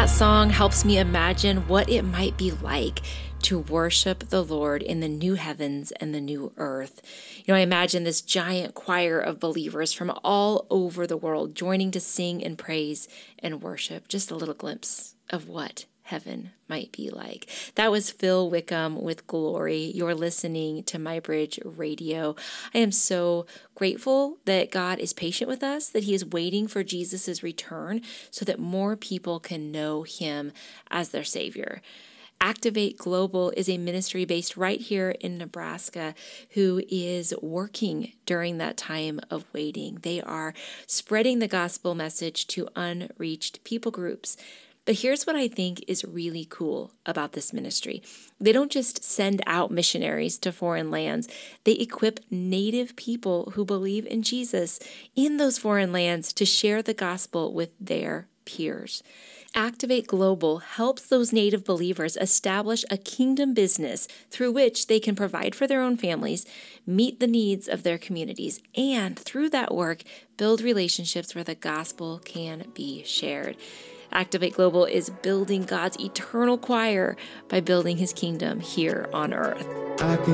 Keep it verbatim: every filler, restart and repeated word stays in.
That song helps me imagine what it might be like to worship the Lord in the new heavens and the new earth. You know, I imagine this giant choir of believers from all over the world joining to sing and praise and worship. Just a little glimpse of what heaven might be like. That was Phil Wickham with Glory. You're listening to MyBridge Radio. I am so grateful that God is patient with us, that he is waiting for Jesus' return so that more people can know him as their Savior. Activate Global is a ministry based right here in Nebraska who is working during that time of waiting. They are spreading the gospel message to unreached people groups. But here's what I think is really cool about this ministry. They don't just send out missionaries to foreign lands. They equip native people who believe in Jesus in those foreign lands to share the gospel with their peers. Activate Global helps those native believers establish a kingdom business through which they can provide for their own families, meet the needs of their communities, and through that work, build relationships where the gospel can be shared. Activate Global is building God's eternal choir by building his kingdom here on earth. I can